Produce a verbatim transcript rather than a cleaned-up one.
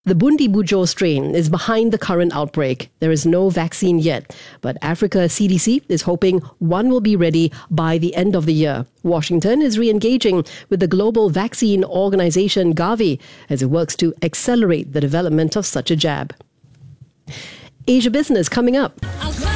The Bundibugyo strain is behind the current outbreak. There is no vaccine yet, but Africa C D C is hoping one will be ready by the end of the year. Washington is re-engaging with the global vaccine organization Gavi as it works to accelerate the development of such a jab. Asia Business coming up.